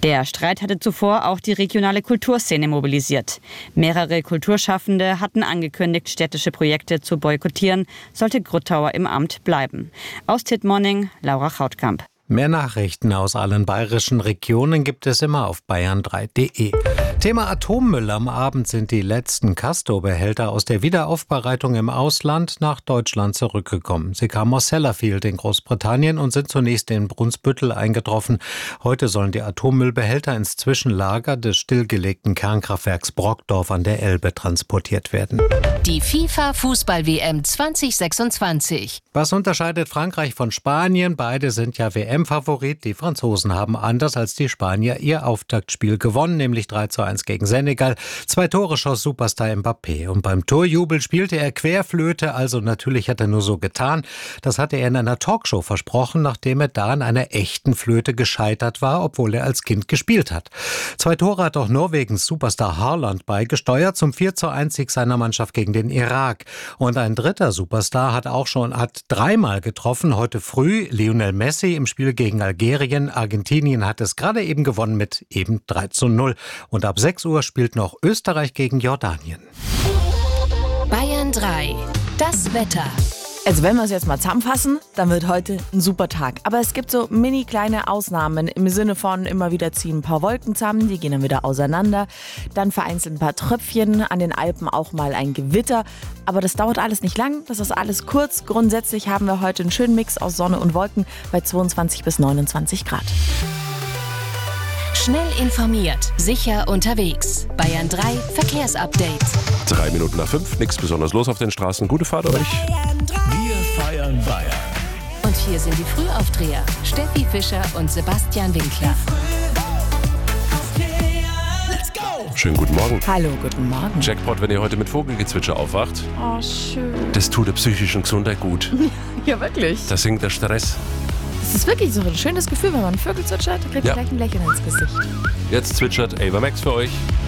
Der Streit hatte zuvor auch die regionale Kulturszene mobilisiert. Mehrere Kulturschaffende hatten angekündigt, städtische Projekte zu boykottieren, sollte Gruttauer im Amt bleiben. Aus Tittmoning, Laura Chautkamp. Mehr Nachrichten aus allen bayerischen Regionen gibt es immer auf bayern3.de. Thema Atommüll. Am Abend sind die letzten Castor-Behälter aus der Wiederaufbereitung im Ausland nach Deutschland zurückgekommen. Sie kamen aus Sellafield in Großbritannien und sind zunächst in Brunsbüttel eingetroffen. Heute sollen die Atommüllbehälter ins Zwischenlager des stillgelegten Kernkraftwerks Brockdorf an der Elbe transportiert werden. Die FIFA-Fußball-WM 2026. Was unterscheidet Frankreich von Spanien? Beide sind ja WM-Favorit. Die Franzosen haben anders als die Spanier ihr Auftaktspiel gewonnen, nämlich 3:1 gegen Senegal. 2 Tore schoss Superstar Mbappé. Und beim Torjubel spielte er Querflöte, also natürlich hat er nur so getan. Das hatte er in einer Talkshow versprochen, nachdem er da an einer echten Flöte gescheitert war, obwohl er als Kind gespielt hat. 2 Tore hat auch Norwegens Superstar Haaland beigesteuert zum 4:1-Sieg seiner Mannschaft gegen den Irak. Und ein dritter Superstar hat 3-mal getroffen. Heute früh Lionel Messi im Spiel gegen Algerien. Argentinien hat es gerade eben gewonnen mit eben 3:0. Und ab 6 Uhr spielt noch Österreich gegen Jordanien. Bayern 3. Das Wetter. Also wenn wir es jetzt mal zusammenfassen, dann wird heute ein super Tag. Aber es gibt so mini kleine Ausnahmen im Sinne von immer wieder ziehen ein paar Wolken zusammen, die gehen dann wieder auseinander. Dann vereinzelt ein paar Tröpfchen, an den Alpen auch mal ein Gewitter. Aber das dauert alles nicht lang, das ist alles kurz. Grundsätzlich haben wir heute einen schönen Mix aus Sonne und Wolken bei 22 bis 29 Grad. Schnell informiert, sicher unterwegs. Bayern 3 Verkehrsupdate. 3 Minuten nach 5, nichts besonders los auf den Straßen. Gute Fahrt euch. Wir feiern Bayern. Und hier sind die Frühaufdreher. Steffi Fischer und Sebastian Winkler. Let's go! Schönen guten Morgen. Hallo, guten Morgen. Jackpot, wenn ihr heute mit Vogelgezwitscher aufwacht. Oh, schön. Das tut der psychischen Gesundheit gut. Ja, wirklich. Das sinkt der Stress. Das ist wirklich so ein schönes Gefühl, wenn man Vögel zwitschert, da kriegt man gleich ein Lächeln ins Gesicht. Jetzt zwitschert Ava Max für euch.